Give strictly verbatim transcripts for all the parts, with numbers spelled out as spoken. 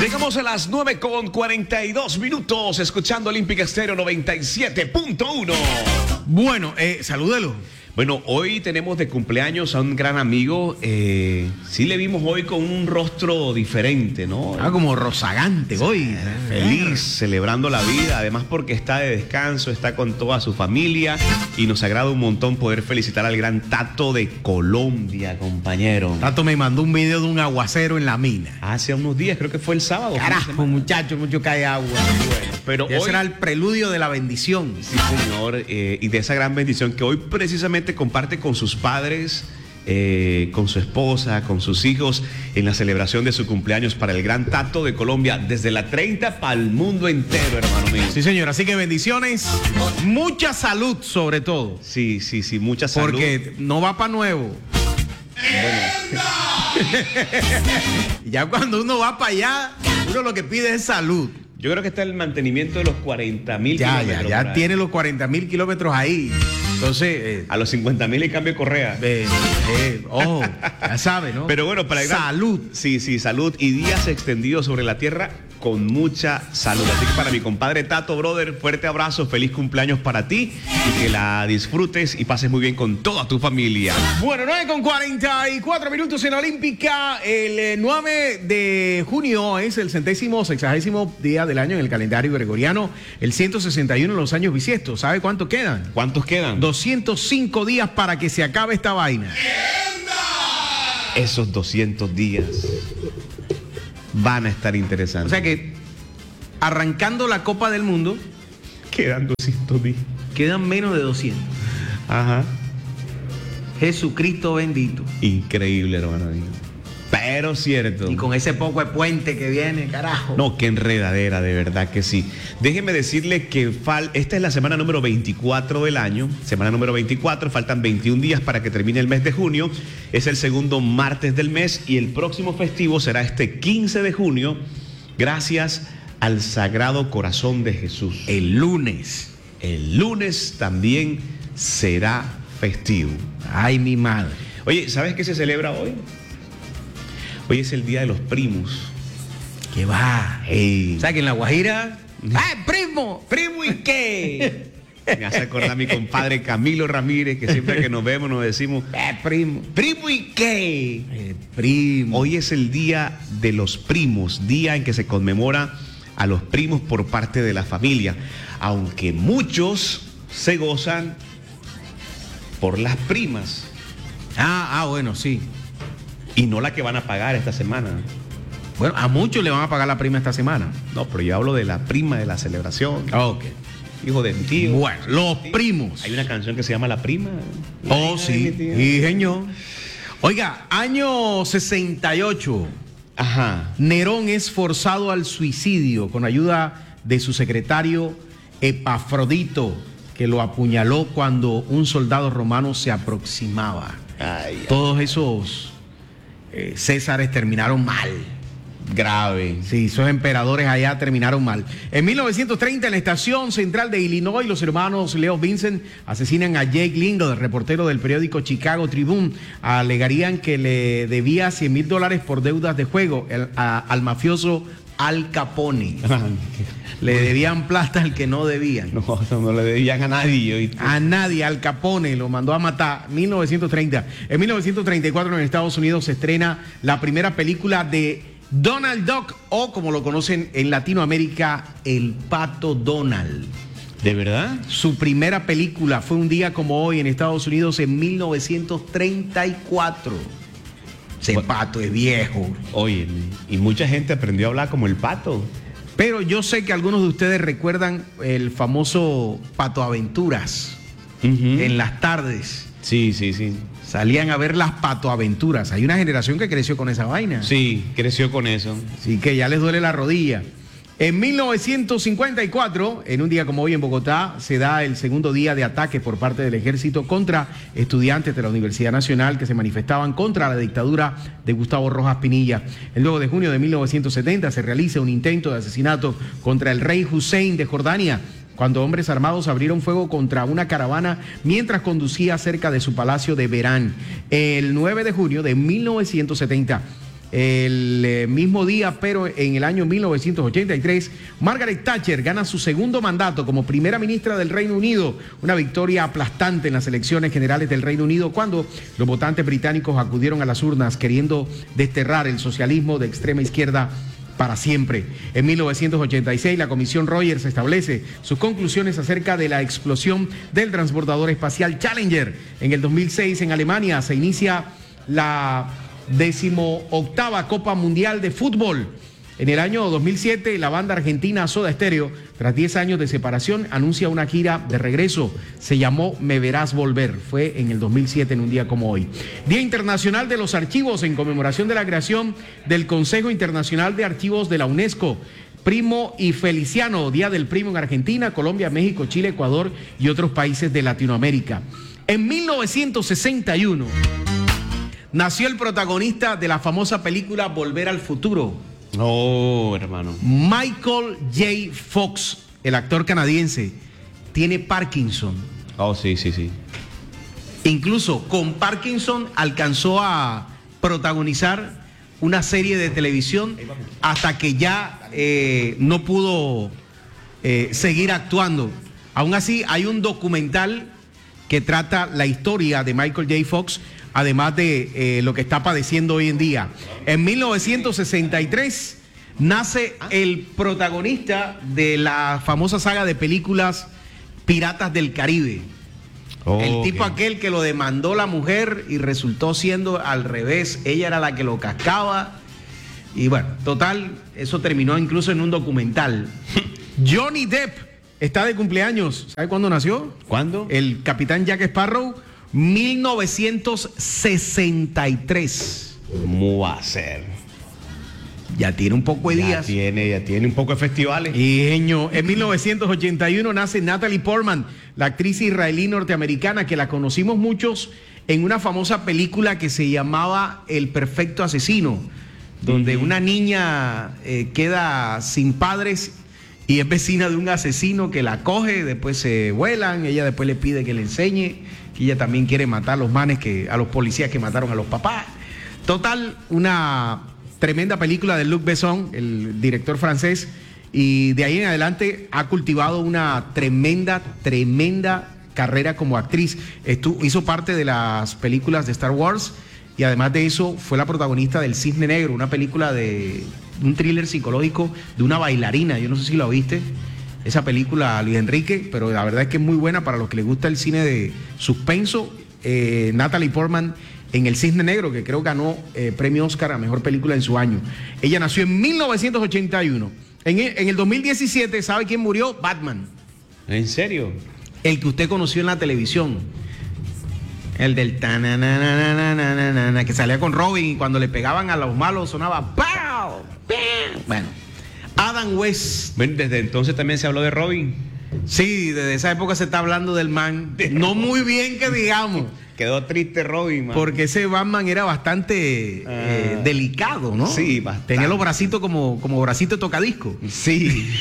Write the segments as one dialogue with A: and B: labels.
A: Llegamos a las nueve con cuarenta y dos minutos, escuchando Olímpica Estéreo noventa y siete punto uno.
B: Bueno, eh, salúdelo.
A: Bueno, hoy tenemos de cumpleaños a un gran amigo. Eh, sí le vimos hoy con un rostro diferente, ¿no?
B: Ah, como rozagante hoy.
A: Feliz, celebrando la vida, además porque está de descanso, está con toda su familia y nos agrada un montón poder felicitar al gran Tato de Colombia, compañero.
B: Tato me mandó un video de un aguacero en la mina.
A: Hace unos días, creo que fue el sábado.
B: Carajo, muchacho, mucho cae agua.
A: Bueno, pero
B: ese
A: hoy
B: era el preludio de la bendición.
A: Sí, señor, eh, y de esa gran bendición que hoy precisamente comparte con sus padres, eh, con su esposa, con sus hijos, en la celebración de su cumpleaños para el gran Tato de Colombia, desde la treinta para el mundo entero, hermano mío.
B: Sí, señor, así que bendiciones, mucha salud sobre todo.
A: Sí, sí, sí, mucha salud.
B: Porque no va para nuevo. Bueno. Ya cuando uno va para allá, uno lo que pide es salud.
A: Yo creo que está el mantenimiento de los cuarenta mil
B: ya,
A: kilómetros.
B: Ya, ya tiene los cuarenta mil kilómetros ahí. Entonces... Eh,
A: a los cincuenta mil y cambio de correa.
B: Eh, eh, ojo, ya sabe, ¿no?
A: Pero bueno, para el gran...
B: Salud.
A: Sí, sí, salud. Y días extendidos sobre la tierra con mucha salud. Así que para mi compadre Tato, brother, fuerte abrazo, feliz cumpleaños para ti y que la disfrutes y pases muy bien con toda tu familia.
B: Bueno, nueve con cuarenta y cuatro minutos en Olímpica. El eh, nueve de junio es el centésimo, sexagésimo día del año en el calendario gregoriano, el ciento sesenta y uno en los años bisiestos. ¿Sabe cuánto quedan?
A: ¿Cuántos quedan?
B: doscientos cinco días para que se acabe esta vaina.
A: Esos doscientos días van a estar interesantes.
B: O sea que, arrancando la Copa del Mundo,
A: quedan doscientos días.
B: Quedan menos de doscientos.
A: Ajá.
B: Jesucristo bendito.
A: Increíble, hermano. Pero cierto.
B: Y con ese poco de puente que viene, carajo.
A: No, qué enredadera, de verdad que sí. Déjeme decirle que fal esta es la semana número veinticuatro del año. Semana número veinticuatro, faltan veintiún días para que termine el mes de junio. Es el segundo martes del mes y el próximo festivo será este quince de junio, gracias al Sagrado Corazón de Jesús.
B: El lunes.
A: El lunes también será festivo.
B: Ay, mi madre.
A: Oye, ¿sabes qué se celebra hoy? Hoy es el Día de los Primos.
B: ¿Qué va?
A: Hey.
B: O sea, que en La Guajira... ¡Ay, primo! ¿Primo y qué?
A: Me hace acordar a mi compadre Camilo Ramírez, que siempre que nos vemos nos decimos,
B: ¡eh, primo!
A: ¿Primo y qué?
B: Eh, primo.
A: Hoy es el Día de los Primos, día en que se conmemora a los primos por parte de la familia, aunque muchos se gozan por las primas.
B: Ah, ah, bueno, sí.
A: Y no la que van a pagar esta semana.
B: Bueno, a muchos le van a pagar la prima esta semana.
A: No, pero yo hablo de la prima de la celebración.
B: Ok.
A: Hijo de mi tío.
B: Bueno, los primos.
A: Hay una canción que se llama La Prima.
B: Oh, sí. Sí, señor. Oiga, año sesenta y ocho.
A: Ajá.
B: Nerón es forzado al suicidio con ayuda de su secretario Epafrodito, que lo apuñaló cuando un soldado romano se aproximaba.
A: Ay,
B: Todos esos eh, Césares terminaron mal.
A: grave.
B: Sí, esos emperadores allá terminaron mal. En mil novecientos treinta, en la estación central de Illinois, los hermanos Leo Vincent asesinan a Jake Lingle, reportero del periódico Chicago Tribune. Alegarían que le debía cien mil dólares por deudas de juego el, a, al mafioso Al Capone. Le debían plata al que no debían.
A: No, no le debían a nadie. ¿Oíste?
B: A nadie, Al Capone lo mandó a matar. mil novecientos treinta. En mil novecientos treinta y cuatro en Estados Unidos se estrena la primera película de Donald Duck, o como lo conocen en Latinoamérica, El Pato Donald.
A: ¿De verdad?
B: Su primera película fue un día como hoy en Estados Unidos en mil novecientos treinta y cuatro. Ese
A: Bueno,
B: pato es viejo.
A: Oye, y mucha gente aprendió a hablar como el pato.
B: Pero yo sé que algunos de ustedes recuerdan el famoso Pato Aventuras.
A: Uh-huh.
B: En las tardes.
A: Sí, sí, sí.
B: Salían a ver las Pato Aventuras. Hay una generación que creció con esa vaina.
A: Sí, creció con eso.
B: Así que ya les duele la rodilla. En mil novecientos cincuenta y cuatro, en un día como hoy en Bogotá, se da el segundo día de ataques por parte del ejército contra estudiantes de la Universidad Nacional que se manifestaban contra la dictadura de Gustavo Rojas Pinilla. El dos de junio de mil novecientos setenta se realiza un intento de asesinato contra el rey Hussein de Jordania, cuando hombres armados abrieron fuego contra una caravana mientras conducía cerca de su palacio de Verán. El nueve de junio de mil novecientos setenta El eh, mismo día, pero en el año mil novecientos ochenta y tres, Margaret Thatcher gana su segundo mandato como primera ministra del Reino Unido, una victoria aplastante en las elecciones generales del Reino Unido cuando los votantes británicos acudieron a las urnas queriendo desterrar el socialismo de extrema izquierda para siempre. En mil novecientos ochenta y seis, la Comisión Rogers establece sus conclusiones acerca de la explosión del transbordador espacial Challenger. En el dos mil seis, en Alemania, se inicia la decimoctava Copa Mundial de Fútbol. En el año dos mil siete, la banda argentina Soda Stereo, tras diez años de separación, anuncia una gira de regreso. Se llamó Me Verás Volver. Fue en el dos mil siete, en un día como hoy. Día Internacional de los Archivos, en conmemoración de la creación del Consejo Internacional de Archivos de la UNESCO. Primo y Feliciano, Día del Primo en Argentina, Colombia, México, Chile, Ecuador y otros países de Latinoamérica. En mil novecientos sesenta y uno... nació el protagonista de la famosa película Volver al Futuro.
A: Oh, hermano.
B: Michael J. Fox, el actor canadiense, tiene Parkinson.
A: Oh, sí, sí, sí.
B: Incluso con Parkinson alcanzó a protagonizar una serie de televisión hasta que ya eh, no pudo eh, seguir actuando. Aún así, hay un documental que trata la historia de Michael J. Fox, además de eh, lo que está padeciendo hoy en día. En mil novecientos sesenta y tres nace el protagonista de la famosa saga de películas Piratas del Caribe. Oh, el tipo okay. aquel que lo demandó la mujer y resultó siendo al revés. Ella era la que lo cascaba. Y bueno, total, eso terminó incluso en un documental. Johnny Depp está de cumpleaños. ¿Sabe cuándo nació?
A: ¿Cuándo?
B: El capitán Jack Sparrow. mil novecientos sesenta y tres.
A: ¿Cómo va a ser?
B: Ya tiene un poco de
A: ya
B: días.
A: Tiene, ya tiene un poco de festivales.
B: Y genio, en mil novecientos ochenta y uno nace Natalie Portman, la actriz israelí norteamericana que la conocimos muchos en una famosa película que se llamaba El Perfecto Asesino, donde uh-huh. una niña eh, queda sin padres y es vecina de un asesino que la coge, después se vuelan, ella después le pide que le enseñe. Y ella también quiere matar a los manes, que, a los policías que mataron a los papás. Total, una tremenda película de Luc Besson, el director francés, y de ahí en adelante ha cultivado una tremenda, tremenda carrera como actriz. Estuvo, hizo parte de las películas de Star Wars y además de eso fue la protagonista del Cisne Negro, una película de un thriller psicológico de una bailarina. Yo no sé si la viste. Esa película, Luis Enrique, pero la verdad es que es muy buena para los que les gusta el cine de suspenso. Eh, Natalie Portman en El Cisne Negro, que creo ganó eh, premio Oscar a mejor película en su año. Ella nació en mil novecientos ochenta y uno. En el, en el dos mil diecisiete, ¿sabe quién murió? Batman.
A: ¿En serio?
B: El que usted conoció en la televisión. El del tananana, que salía con Robin y cuando le pegaban a los malos sonaba ¡pau! ¡Pau! Bueno. Adam West.
A: Bueno, desde entonces también se habló de Robin.
B: Sí, desde esa época se está hablando del man. No muy bien que digamos.
A: Quedó triste Robin, man.
B: Porque ese Batman era bastante ah, eh, delicado, ¿no?
A: Sí, bastante.
B: Tenía los bracitos como, como bracitos de tocadisco.
A: Sí.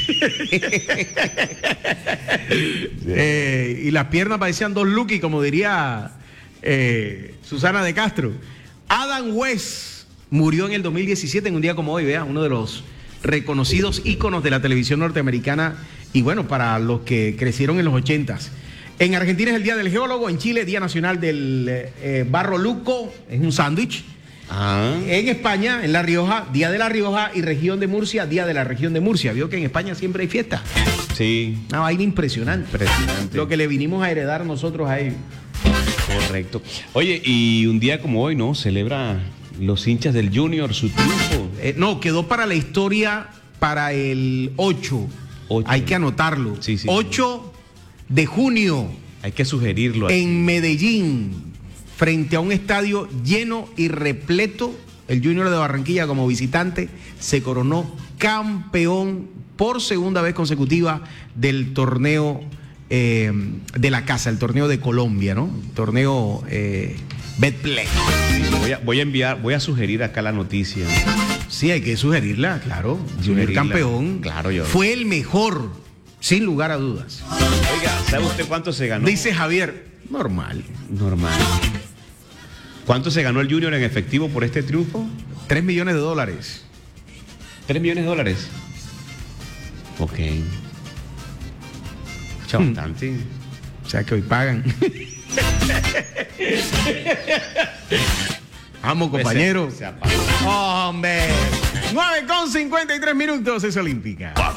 B: eh, y las piernas parecían dos Lucky, como diría eh, Susana de Castro. Adam West murió en el dos mil diecisiete, en un día como hoy, vea, uno de los reconocidos íconos de la televisión norteamericana y bueno, para los que crecieron en los ochentas. En Argentina es el Día del Geólogo, en Chile Día Nacional del eh, Barro Luco, es un sándwich. Ah. En España, en La Rioja, Día de La Rioja y Región de Murcia, Día de la Región de Murcia. Vio que en España siempre hay fiesta.
A: Sí.
B: Una vaina impresionante.
A: Impresionante.
B: Lo que le vinimos a heredar nosotros a ellos.
A: Correcto. Oye, y un día como hoy, ¿no? Celebra los hinchas del Junior su triunfo.
B: Eh, no, quedó para la historia para el ocho. ocho. Hay que anotarlo.
A: Sí, sí,
B: ocho de junio.
A: Hay que sugerirlo. Aquí.
B: En Medellín, frente a un estadio lleno y repleto, el Junior de Barranquilla como visitante se coronó campeón por segunda vez consecutiva del torneo eh, de la casa, el torneo de Colombia, ¿no? Torneo eh, Betplay.
A: Sí, voy, a, voy a enviar, voy a sugerir acá la noticia.
B: Sí, hay que sugerirla, claro. Junior campeón.
A: Claro, yo.
B: Fue el mejor, sin lugar a dudas.
A: Oiga, ¿sabe usted cuánto se ganó?
B: Dice Javier, normal.
A: Normal. ¿Cuánto se ganó el Junior en efectivo por este triunfo?
B: Tres millones de dólares.
A: Tres millones de dólares. Ok. Chao,
B: Hmm.
A: bastante.
B: O sea que hoy pagan. Vamos, compañero.
A: Se- se apaga.
B: Hombre. nueve con cincuenta y tres minutos, es Olímpica.